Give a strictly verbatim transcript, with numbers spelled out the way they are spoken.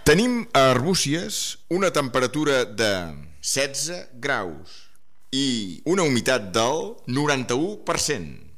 Tenim a Arbúcies una temperatura de setze graus i una humitat del noranta-u per cent.